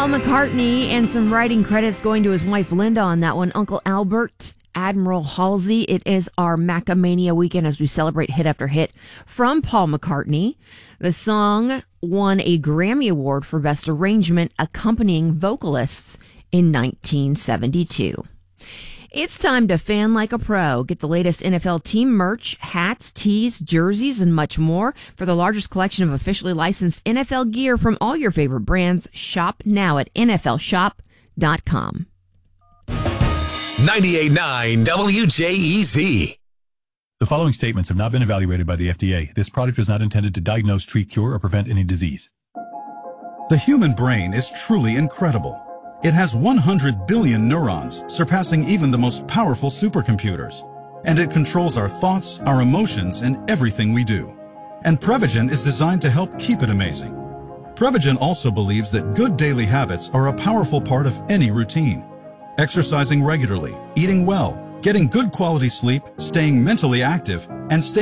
Paul McCartney, and some writing credits going to his wife Linda on that one. Uncle Albert, Admiral Halsey. It is our Macamania weekend as we celebrate hit after hit from Paul McCartney. The song won a Grammy Award for Best Arrangement accompanying vocalists in 1972. It's time to fan like a pro. Get the latest NFL team merch, hats, tees, jerseys, and much more. For the largest collection of officially licensed NFL gear from all your favorite brands, shop now at nflshop.com. 98.9 WJEZ. The following statements have not been evaluated by the FDA. This product is not intended to diagnose, treat, cure, or prevent any disease. The human brain is truly incredible. It has 100 billion neurons, surpassing even the most powerful supercomputers. And it controls our thoughts, our emotions, and everything we do. And Prevagen is designed to help keep it amazing. Prevagen also believes that good daily habits are a powerful part of any routine. Exercising regularly, eating well, getting good quality sleep, staying mentally active, and staying